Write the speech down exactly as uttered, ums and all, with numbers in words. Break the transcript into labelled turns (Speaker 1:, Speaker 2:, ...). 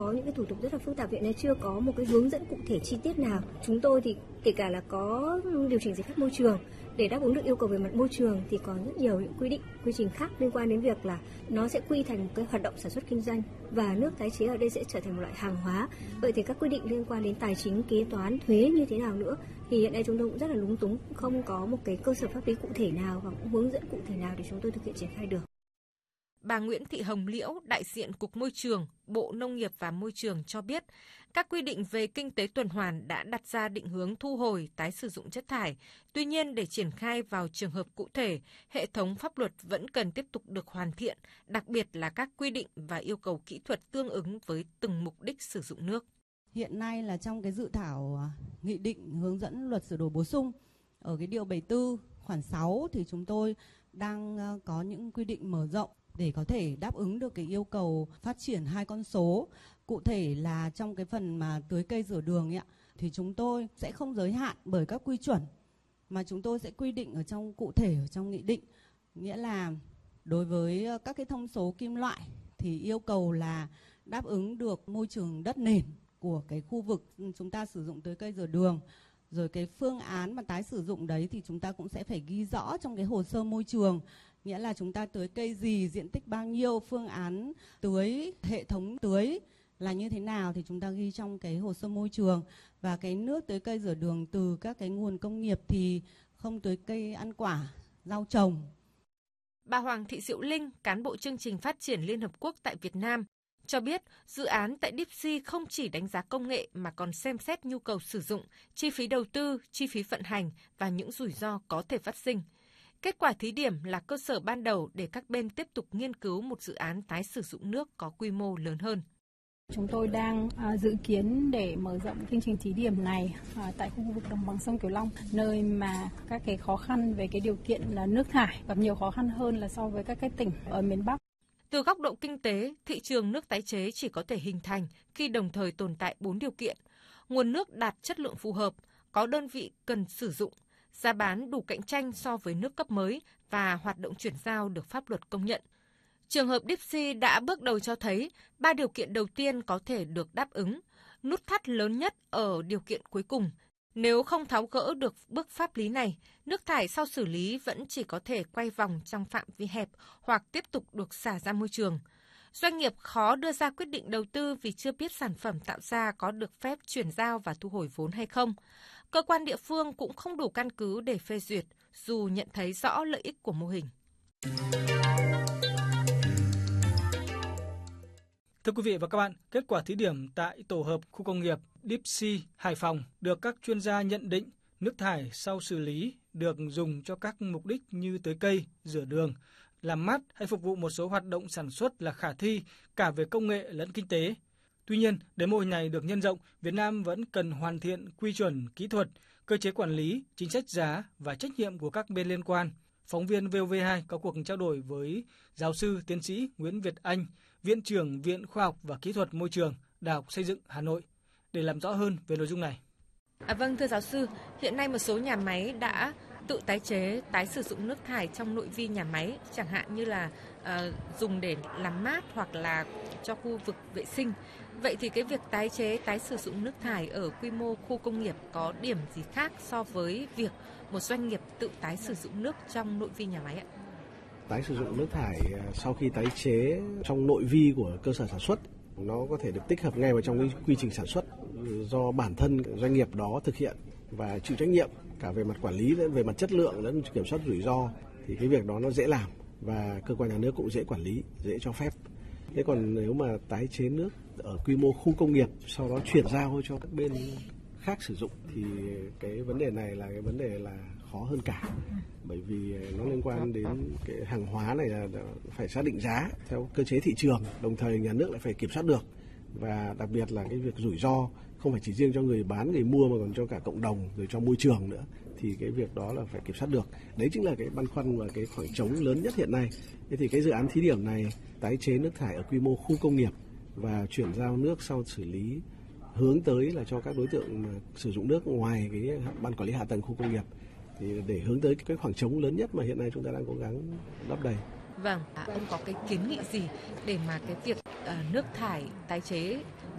Speaker 1: Có những cái thủ tục rất là phức tạp, hiện nay chưa có một cái hướng dẫn cụ thể chi tiết nào. Chúng tôi thì kể cả là có điều chỉnh giấy phép môi trường để đáp ứng được yêu cầu về mặt môi trường thì còn rất nhiều những quy định, quy trình khác liên quan đến việc là nó sẽ quy thành một cái hoạt động sản xuất kinh doanh và nước tái chế ở đây sẽ trở thành một loại hàng hóa. Vậy thì các quy định liên quan đến tài chính, kế toán, thuế như thế nào nữa thì hiện nay chúng tôi cũng rất là lúng túng, không có một cái cơ sở pháp lý cụ thể nào và cũng hướng dẫn cụ thể nào để chúng tôi thực hiện triển khai được.
Speaker 2: Bà Nguyễn Thị Hồng Liễu, đại diện Cục Môi trường, Bộ Nông nghiệp và Môi trường cho biết, các quy định về kinh tế tuần hoàn đã đặt ra định hướng thu hồi, tái sử dụng chất thải. Tuy nhiên, để triển khai vào trường hợp cụ thể, hệ thống pháp luật vẫn cần tiếp tục được hoàn thiện, đặc biệt là các quy định và yêu cầu kỹ thuật tương ứng với từng mục đích sử dụng nước.
Speaker 3: Hiện nay là trong cái dự thảo nghị định hướng dẫn luật sửa đổi bổ sung, ở cái điều bảy mươi tư khoản sáu thì chúng tôi đang có những quy định mở rộng để có thể đáp ứng được cái yêu cầu phát triển hai con số. Cụ thể là trong cái phần mà tưới cây rửa đường ấy, thì chúng tôi sẽ không giới hạn bởi các quy chuẩn, mà chúng tôi sẽ quy định ở trong cụ thể ở trong nghị định. Nghĩa là đối với các cái thông số kim loại thì yêu cầu là đáp ứng được môi trường đất nền của cái khu vực chúng ta sử dụng tưới cây rửa đường. Rồi cái phương án mà tái sử dụng đấy thì chúng ta cũng sẽ phải ghi rõ trong cái hồ sơ môi trường. Nghĩa là chúng ta tưới cây gì, diện tích bao nhiêu, phương án tưới, hệ thống tưới là như thế nào thì chúng ta ghi trong cái hồ sơ môi trường. Và cái nước tưới cây rửa đường từ các cái nguồn công nghiệp thì không tưới cây ăn quả, rau trồng.
Speaker 2: Bà Hoàng Thị Diệu Linh, cán bộ chương trình phát triển Liên Hợp Quốc tại Việt Nam, cho biết dự án tại Deepsea không chỉ đánh giá công nghệ mà còn xem xét nhu cầu sử dụng, chi phí đầu tư, chi phí vận hành và những rủi ro có thể phát sinh. Kết quả thí điểm là cơ sở ban đầu để các bên tiếp tục nghiên cứu một dự án tái sử dụng nước có quy mô lớn hơn.
Speaker 4: Chúng tôi đang à, dự kiến để mở rộng chương trình thí điểm này à, tại khu vực đồng bằng sông Cửu Long, nơi mà các cái khó khăn về cái điều kiện là nước thải gặp nhiều khó khăn hơn là so với các cái tỉnh ở miền Bắc.
Speaker 2: Từ góc độ kinh tế, thị trường nước tái chế chỉ có thể hình thành khi đồng thời tồn tại bốn điều kiện. Nguồn nước đạt chất lượng phù hợp, có đơn vị cần sử dụng, giá bán đủ cạnh tranh so với nước cấp mới và hoạt động chuyển giao được pháp luật công nhận. Trường hợp Deepsea đã bước đầu cho thấy ba điều kiện đầu tiên có thể được đáp ứng, nút thắt lớn nhất ở điều kiện cuối cùng. Nếu không tháo gỡ được bước pháp lý này, nước thải sau xử lý vẫn chỉ có thể quay vòng trong phạm vi hẹp hoặc tiếp tục được xả ra môi trường. Doanh nghiệp khó đưa ra quyết định đầu tư vì chưa biết sản phẩm tạo ra có được phép chuyển giao và thu hồi vốn hay không. Cơ quan địa phương cũng không đủ căn cứ để phê duyệt, dù nhận thấy rõ lợi ích của mô hình.
Speaker 5: Thưa quý vị và các bạn, kết quả thí điểm tại tổ hợp khu công nghiệp Deepsea Hải Phòng được các chuyên gia nhận định nước thải sau xử lý được dùng cho các mục đích như tưới cây, rửa đường, làm mát hay phục vụ một số hoạt động sản xuất là khả thi cả về công nghệ lẫn kinh tế. Tuy nhiên, để mô hình này được nhân rộng, Việt Nam vẫn cần hoàn thiện quy chuẩn kỹ thuật, cơ chế quản lý, chính sách giá và trách nhiệm của các bên liên quan. Phóng viên vê o vê hai có cuộc trao đổi với giáo sư tiến sĩ Nguyễn Việt Anh, Viện trưởng Viện Khoa học và Kỹ thuật Môi trường, Đại học Xây dựng Hà Nội, để làm rõ hơn về nội dung này.
Speaker 2: À, vâng, thưa giáo sư, hiện nay một số nhà máy đã tự tái chế, tái sử dụng nước thải trong nội vi nhà máy, chẳng hạn như là uh, dùng để làm mát hoặc là cho khu vực vệ sinh. Vậy thì cái việc tái chế, tái sử dụng nước thải ở quy mô khu công nghiệp có điểm gì khác so với việc một doanh nghiệp tự tái sử dụng nước trong nội vi nhà máy ạ?
Speaker 6: Tái sử dụng nước thải sau khi tái chế trong nội vi của cơ sở sản xuất, nó có thể được tích hợp ngay vào trong cái quy trình sản xuất do bản thân doanh nghiệp đó thực hiện và chịu trách nhiệm cả về mặt quản lý lẫn về mặt chất lượng lẫn kiểm soát rủi ro, thì cái việc đó nó dễ làm và cơ quan nhà nước cũng dễ quản lý, dễ cho phép. Thế còn nếu mà tái chế nước ở quy mô khu công nghiệp sau đó chuyển giao cho các bên khác sử dụng thì cái vấn đề này là cái vấn đề là khó hơn cả, bởi vì nó liên quan đến cái hàng hóa này là phải xác định giá theo cơ chế thị trường, đồng thời nhà nước lại phải kiểm soát được, và đặc biệt là cái việc rủi ro không phải chỉ riêng cho người bán, người mua mà còn cho cả cộng đồng rồi cho môi trường nữa, thì cái việc đó là phải kiểm soát được. Đấy chính là cái băn khoăn và cái khoảng trống lớn nhất hiện nay. Thế thì cái dự án thí điểm này tái chế nước thải ở quy mô khu công nghiệp và chuyển giao nước sau xử lý hướng tới là cho các đối tượng mà sử dụng nước ngoài cái ban quản lý hạ tầng khu công nghiệp, thì để hướng tới cái khoảng trống lớn nhất mà hiện nay chúng ta đang cố gắng lấp đầy.
Speaker 2: Vâng, à, ông có cái kiến nghị gì để mà cái việc uh, nước thải tái chế